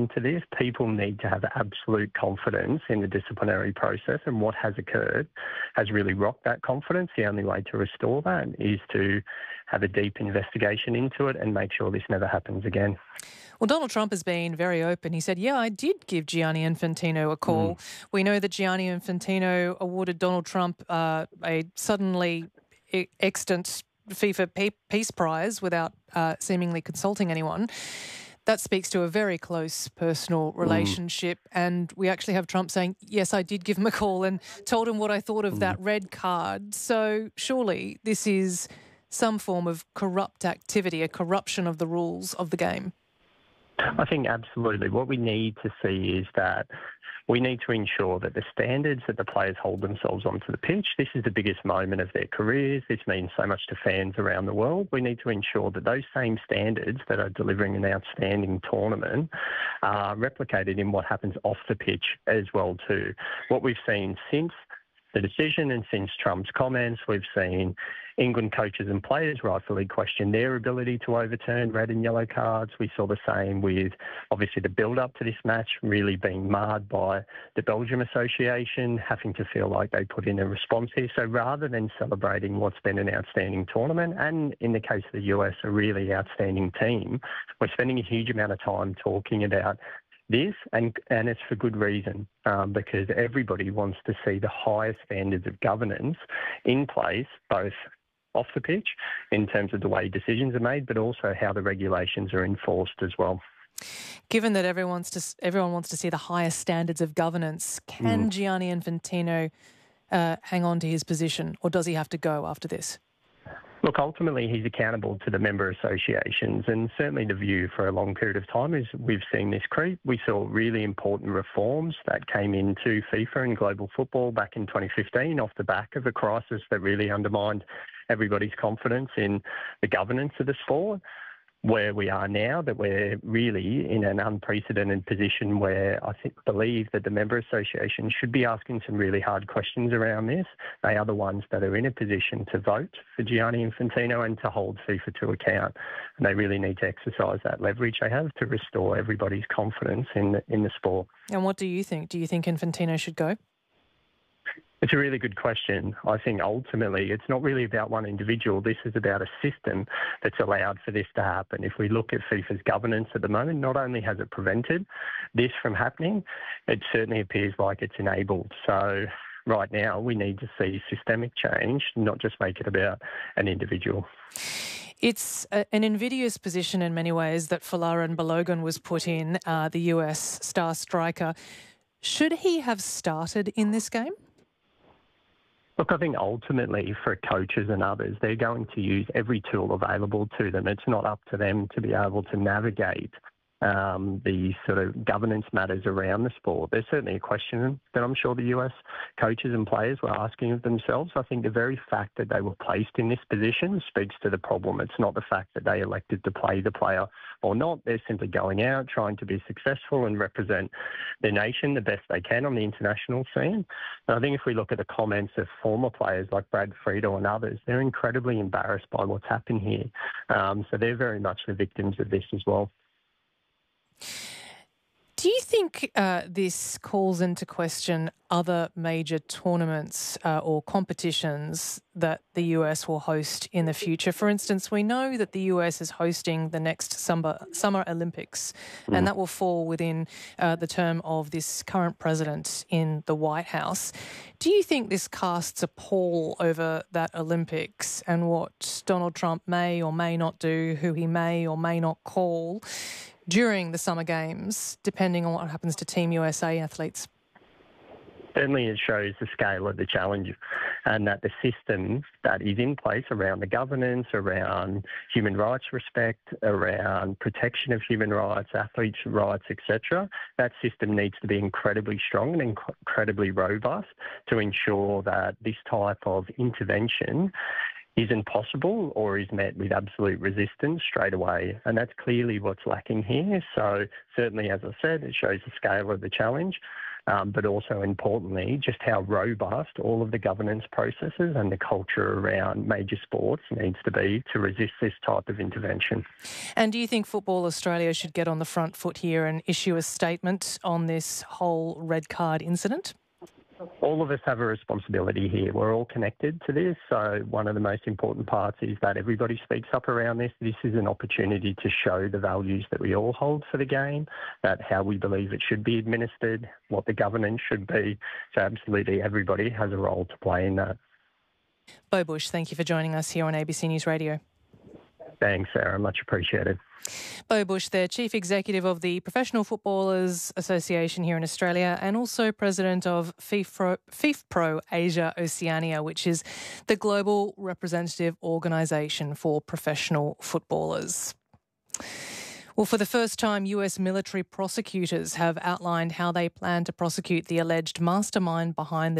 into this. People need to have absolute confidence in the disciplinary process, and what has occurred has really rocked that confidence. The only way to restore that is to have a deep investigation into it and make sure this never happens again. Well, Donald Trump has been very open. He said, I did give Gianni Infantino a call. We know that Gianni Infantino awarded Donald Trump a suddenly extant FIFA Peace Prize without seemingly consulting anyone. That speaks to a very close personal relationship. And we actually have Trump saying, yes, I did give him a call and told him what I thought of that red card. So surely this is some form of corrupt activity, a corruption of the rules of the game. I think absolutely. What we need to see is that we need to ensure that the standards that the players hold themselves onto the pitch, this is the biggest moment of their careers. This means so much to fans around the world. We need to ensure that those same standards that are delivering an outstanding tournament are replicated in what happens off the pitch as well too. What we've seen since the decision and since Trump's comments, we've seen England coaches and players rightfully question their ability to overturn red and yellow cards. We saw the same with, obviously, the build-up to this match really being marred by the Belgium Association having to feel like they put in a response here. So rather than celebrating what's been an outstanding tournament, and in the case of the US, a really outstanding team, we're spending a huge amount of time talking about this, and it's for good reason, because everybody wants to see the highest standards of governance in place, both off the pitch in terms of the way decisions are made, but also how the regulations are enforced as well. Given that everyone wants to see the highest standards of governance, can Gianni Infantino hang on to his position, or does he have to go after this? Look, ultimately, he's accountable to the member associations, and certainly the view for a long period of time is we've seen this creep. We saw really important reforms that came into FIFA and global football back in 2015 off the back of a crisis that really undermined everybody's confidence in the governance of the sport. Where we are now, that we're really in an unprecedented position where I believe that the member association should be asking some really hard questions around this. They are the ones that are in a position to vote for Gianni Infantino and to hold FIFA to account. And they really need to exercise that leverage they have to restore everybody's confidence in the sport. And what do you think? Do you think Infantino should go? It's a really good question. I think ultimately it's not really about one individual. This is about a system that's allowed for this to happen. If we look at FIFA's governance at the moment, not only has it prevented this from happening, it certainly appears like it's enabled. So right now we need to see systemic change, not just make it about an individual. It's an invidious position in many ways that Folarin Balogun was put in, the US star striker. Should he have started in this game? Look, I think ultimately for coaches and others, they're going to use every tool available to them. It's not up to them to be able to navigate the sort of governance matters around the sport. There's certainly a question that I'm sure the US coaches and players were asking of themselves. I think the very fact that they were placed in this position speaks to the problem. It's not the fact that they elected to play the player or not. They're simply going out, trying to be successful and represent their nation the best they can on the international scene. And I think if we look at the comments of former players like Brad Friedel and others, they're incredibly embarrassed by what's happened here. So they're very much the victims of this as well. Do you think this calls into question other major tournaments or competitions that the US will host in the future? For instance, we know that the US is hosting the next Summer Olympics, and that will fall within the term of this current president in the White House. Do you think this casts a pall over that Olympics and what Donald Trump may or may not do, who he may or may not call during the Summer Games, depending on what happens to Team USA athletes? Certainly it shows the scale of the challenge and that the system that is in place around the governance, around human rights respect, around protection of human rights, athletes' rights, etc., that system needs to be incredibly strong and incredibly robust to ensure that this type of intervention isn't possible or is met with absolute resistance straight away. And that's clearly what's lacking here. So certainly, as I said, it shows the scale of the challenge. but also importantly, just how robust all of the governance processes and the culture around major sports needs to be to resist this type of intervention. And do you think Football Australia should get on the front foot here and issue a statement on this whole red card incident? All of us have a responsibility here. We're all connected to this. So one of the most important parts is that everybody speaks up around this. This is an opportunity to show the values that we all hold for the game, that how we believe it should be administered, what the governance should be. So absolutely everybody has a role to play in that. Beau Bush, thank you for joining us here on ABC News Radio. Thanks, Sarah. Much appreciated. Beau Bush, the Chief Executive of the Professional Footballers Association here in Australia and also President of FIFPro Asia Oceania, which is the global representative organisation for professional footballers. Well, for the first time, US military prosecutors have outlined how they plan to prosecute the alleged mastermind behind the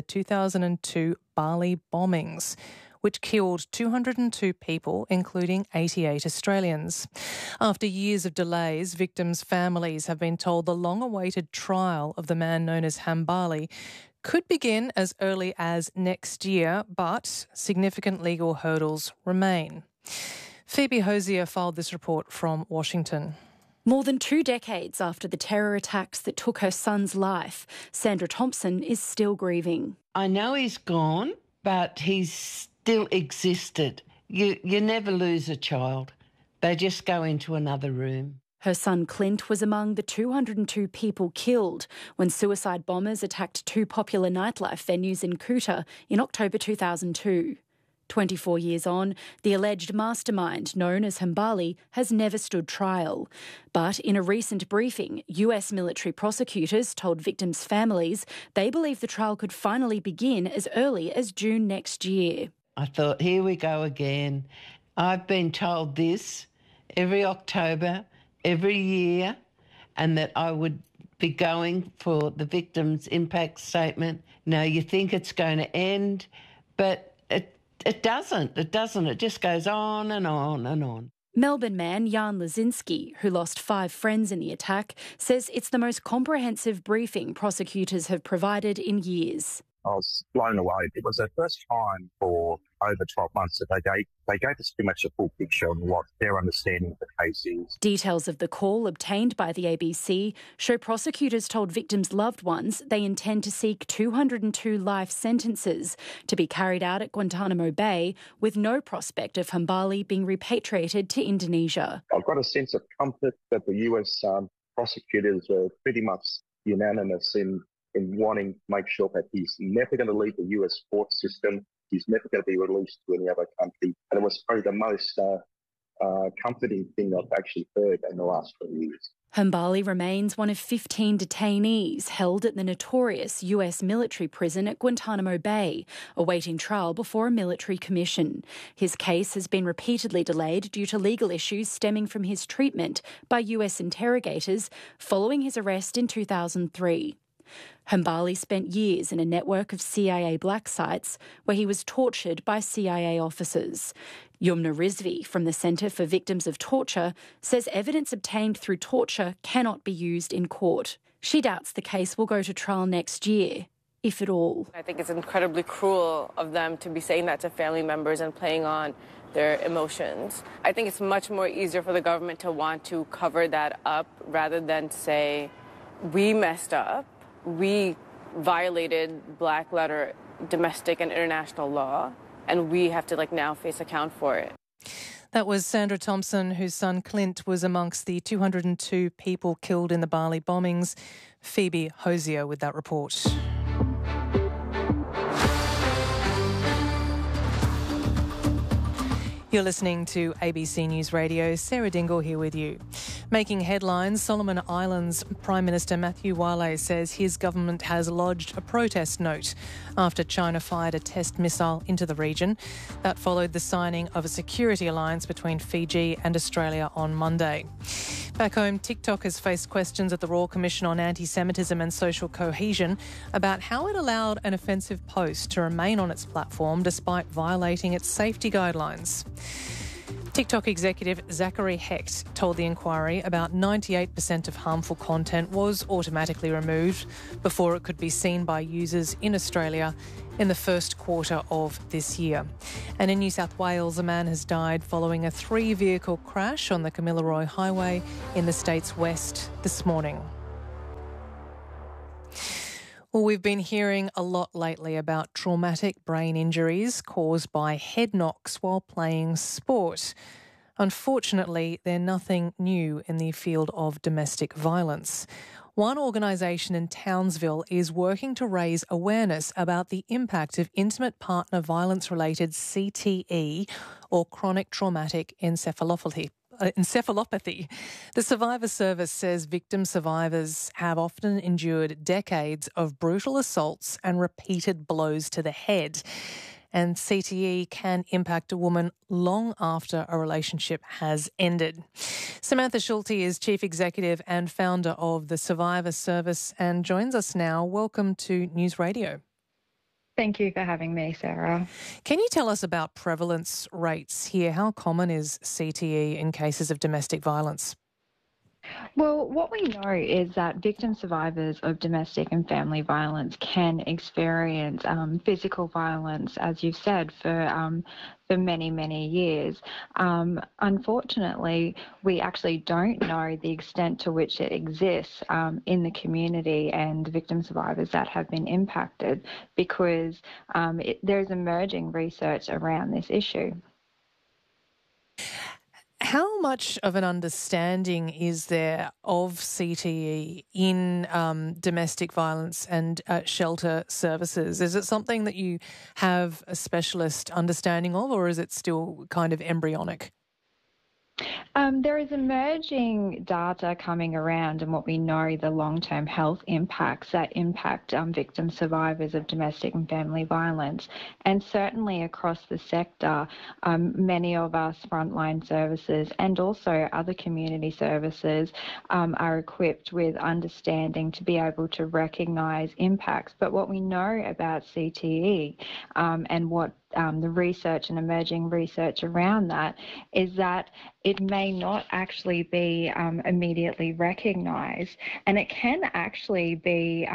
2002 Bali bombings, which killed 202 people, including 88 Australians. After years of delays, victims' families have been told the long-awaited trial of the man known as Hambali could begin as early as next year, but significant legal hurdles remain. Phoebe Hosier filed this report from Washington. More than 2 decades after the terror attacks that took her son's life, Sandra Thompson is still grieving. I know he's gone, but he's still existed. You never lose a child. They just go into another room. Her son Clint was among the 202 people killed when suicide bombers attacked 2 popular nightlife venues in Kuta in October 2002. 24 years on, the alleged mastermind known as Hambali has never stood trial. But in a recent briefing, US military prosecutors told victims' families they believe the trial could finally begin as early as June next year. I thought, here we go again. I've been told this every October, every year, and that I would be going for the victims' impact statement. Now, you think it's going to end, but it doesn't. It doesn't. It just goes on and on and on. Melbourne man Jan Lazinski, who lost 5 friends in the attack, says it's the most comprehensive briefing prosecutors have provided in years. I was blown away. It was the first time for over 12 months that they gave us pretty much a full picture on what their understanding of the case is. Details of the call obtained by the ABC show prosecutors told victims' loved ones they intend to seek 202 life sentences to be carried out at Guantanamo Bay, with no prospect of Hambali being repatriated to Indonesia. I've got a sense of comfort that the US prosecutors are pretty much unanimous in wanting to make sure that he's never going to leave the US court system. He's never going to be released to any other country. And it was probably the most comforting thing I've actually heard in the last 20 years. Hambali remains one of 15 detainees held at the notorious US military prison at Guantanamo Bay, awaiting trial before a military commission. His case has been repeatedly delayed due to legal issues stemming from his treatment by US interrogators following his arrest in 2003. Hambali spent years in a network of CIA black sites where he was tortured by CIA officers. Yumna Rizvi from the Centre for Victims of Torture says evidence obtained through torture cannot be used in court. She doubts the case will go to trial next year, if at all. I think it's incredibly cruel of them to be saying that to family members and playing on their emotions. I think it's much more easier for the government to want to cover that up rather than say, we messed up. We violated black letter domestic and international law, and we have to now face account for it. That was Sandra Thompson, whose son Clint was amongst the 202 people killed in the Bali bombings. Phoebe Hosier with that report. You're listening to ABC News Radio. Sarah Dingle here with you. Making headlines, Solomon Islands Prime Minister Matthew Wale says his government has lodged a protest note after China fired a test missile into the region. That followed the signing of a security alliance between Fiji and Australia on Monday. Back home, TikTok has faced questions at the Royal Commission on Anti-Semitism and Social Cohesion about how it allowed an offensive post to remain on its platform despite violating its safety guidelines. TikTok executive Zachary Hecht told the inquiry about 98% of harmful content was automatically removed before it could be seen by users in Australia in the first quarter of this year. And in New South Wales, a man has died following a 3-vehicle crash on the Kamilaroi Highway in the state's west this morning. Well, we've been hearing a lot lately about traumatic brain injuries caused by head knocks while playing sport. Unfortunately, they're nothing new in the field of domestic violence. One organisation in Townsville is working to raise awareness about the impact of intimate partner violence-related CTE, or chronic traumatic encephalopathy. The Survivor Service says victim survivors have often endured decades of brutal assaults and repeated blows to the head. And CTE can impact a woman long after a relationship has ended. Samantha Schulte is Chief Executive and founder of the Survivor Service and joins us now. Welcome to News Radio. Thank you for having me, Sarah. Can you tell us about prevalence rates here? How common is CTE in cases of domestic violence? Well, what we know is that victim survivors of domestic and family violence can experience physical violence, as you've said, for many, many years. Unfortunately, we actually don't know the extent to which it exists in the community and victim survivors that have been impacted, because there's emerging research around this issue. How much of an understanding is there of CTE in domestic violence and shelter services? Is it something that you have a specialist understanding of, or is it still kind of embryonic? There is emerging data coming around, and what we know the long-term health impacts that impact victim survivors of domestic and family violence. And certainly across the sector, many of us frontline services and also other community services are equipped with understanding to be able to recognise impacts. But what we know about CTE and what the research and emerging research around that is that it may not actually be immediately recognised, and it can actually be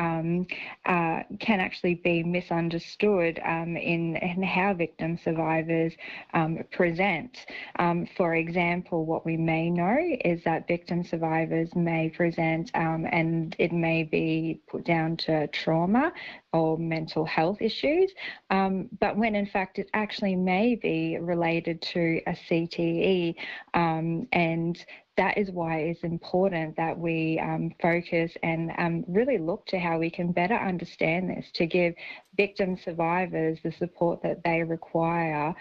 misunderstood in how victim survivors present. For example, what we may know is that victim survivors may present, and it may be put down to trauma or mental health issues, but when in fact it actually may be related to a CTE, and that is why it's important that we focus and really look to how we can better understand this to give victim survivors the support that they require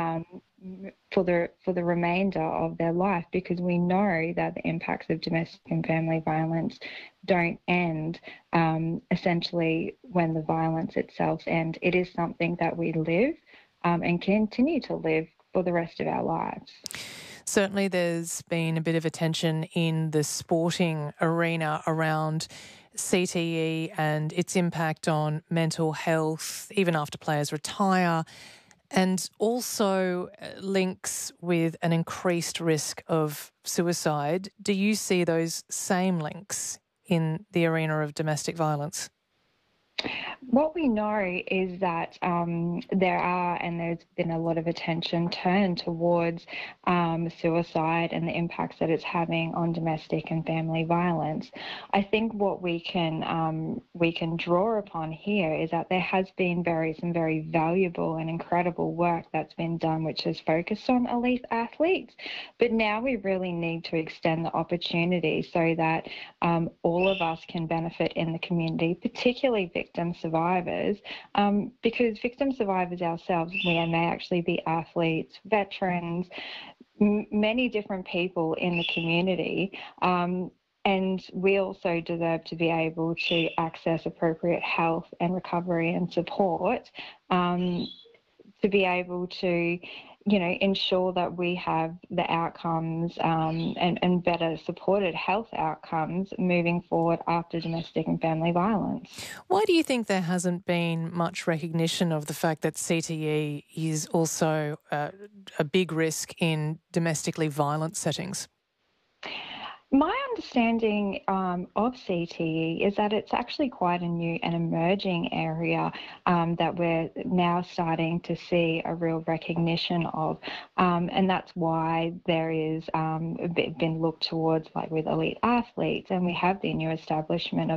for the remainder of their life, because we know that the impacts of domestic and family violence don't end essentially when the violence itself ends. It is something that we live and continue to live for the rest of our lives. Certainly there's been a bit of attention in the sporting arena around CTE and its impact on mental health, even after players retire, and also links with an increased risk of suicide. Do you see those same links in the arena of domestic violence? What we know is that there's been a lot of attention turned towards suicide and the impacts that it's having on domestic and family violence. I think what we can draw upon here is that there has been some very valuable and incredible work that's been done, which has focused on elite athletes. But now we really need to extend the opportunity so that all of us can benefit in the community, particularly victim survivors, because victim survivors ourselves, we may actually be athletes, veterans, many different people in the community, and we also deserve to be able to access appropriate health and recovery and support to be able to ensure that we have the outcomes and better supported health outcomes moving forward after domestic and family violence. Why do you think there hasn't been much recognition of the fact that CTE is also a big risk in domestically violent settings? My understanding of CTE is that it's actually quite a new and emerging area that we're now starting to see a real recognition of. And that's why there is been looked towards, like with elite athletes, and we have the new establishment of